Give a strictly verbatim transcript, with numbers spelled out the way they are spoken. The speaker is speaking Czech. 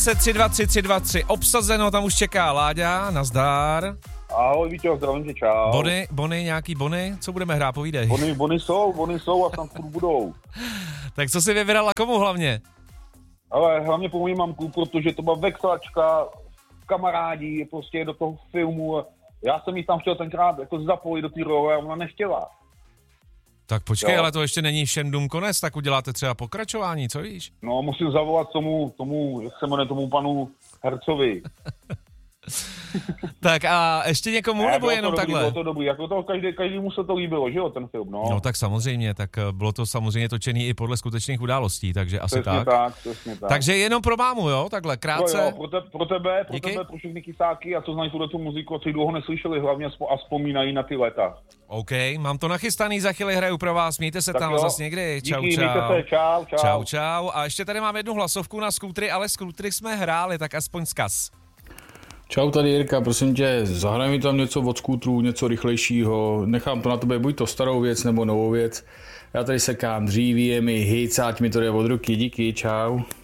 tři dva tři tři dva tři obsazeno, tam už čeká Láďa, nazdar. Ahoj Víťo, zdravím tě, čau. Bony, bony, nějaký bony, co budeme hrát, povídej. Bony, bony jsou, bony jsou a tam furt budou. Tak co jsi vybrala, komu hlavně? Ale hlavně po mojí mamku, protože to byla vexlačka, kamarádi, prostě do toho filmu. Já jsem jí tam chtěl tenkrát jako zapojit do té role a ona nechtěla. Tak počkej, jo. Ale to ještě není všem dům konec, tak uděláte třeba pokračování, co víš? No, musím zavolat tomu, tomu, jak se jmenuje, tomu panu hercovi. Tak a ještě někomu, ne, nebo bylo jenom to dobrý, takhle? Bylo to dobrý, jako to každý, každému se to líbilo, že jo, ten film, no. No tak samozřejmě, tak bylo to samozřejmě točený i podle skutečných událostí, takže asi přesně tak. tak. Přesně tak. Takže jenom pro mámu, jo, takhle, krátce. No jo, pro, te, pro tebe, pro Díky. tebe, pro všechny kysáky a co znají tuhle tu muziku a co ji dlouho neslyšeli, hlavně a vzpomínají na ty léta. OK, mám to nachystaný, za chvíli hraju pro vás, mějte se Tak tam jo. zas někdy, čau, Díky, čau. mějte se, čau, čau. Čau, čau. A ještě tady mám jednu hlasovku na skútry, ale skútry jsme hráli, tak aspoň zkaz. Čau, tady Jirka, prosím tě, zahraj mi tam něco od skútrů, něco rychlejšího, nechám to na tebe, buď to starou věc nebo novou věc. Já tady sekám dříví, je mi hic, ať mi to jde od ruky, díky, čau.